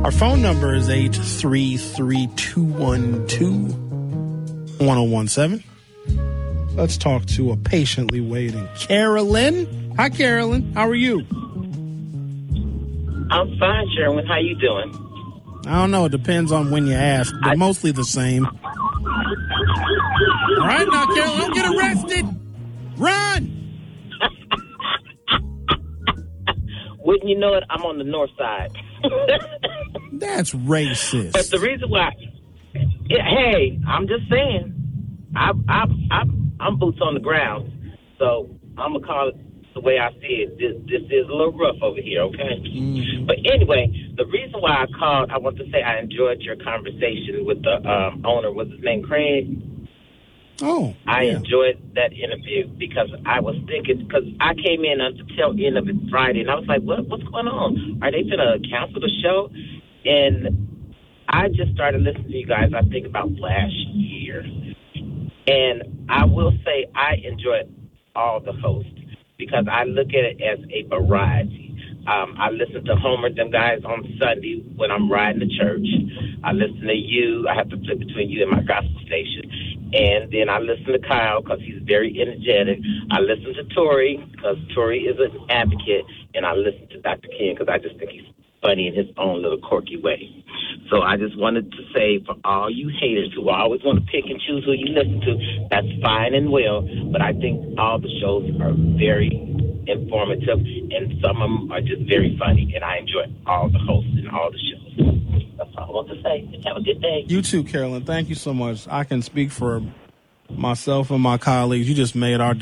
Our phone number is 833-212-1017. Let's talk to a patiently waiting Carolyn. Hi, Carolyn. How are you? I'm fine, Sherwin. How you doing? I don't know. It depends on when you ask, but mostly the same. All right, now, Carolyn, don't get arrested. Run! Wouldn't you know it? I'm on the north side. That's racist. But the reason why, hey, I'm just saying, I'm boots on the ground, so I'm gonna call it the way I see it. This is a little rough over here, okay? Mm-hmm. But anyway, the reason why I called, I want to say I enjoyed your conversation with the owner. What's his name, Craig? Oh, I enjoyed that interview because I was thinking, because I came in at the tail end of it Friday, and I was like, what's going on? Are they going to cancel the show? And I just started listening to you guys, I think, about last year. And I will say I enjoyed all the hosts because I look at it as a variety. I listen to Homer, them guys, on Sunday when I'm riding to church. I listen to you. I have to flip between you and my gospel station. And then I listen to Kyle because he's very energetic. I listen to Tori because Tori is an advocate. And I listen to Dr. King because I just think he's funny in his own little quirky way. So I just wanted to say for all you haters who always want to pick and choose who you listen to, that's fine and well. But I think all the shows are very informative, and some of them are just very funny. And I enjoy all the hosts and all the shows. That's all I want to say. Have a good day. You too, Carolyn. Thank you so much. I can speak for myself and my colleagues. You just made our day.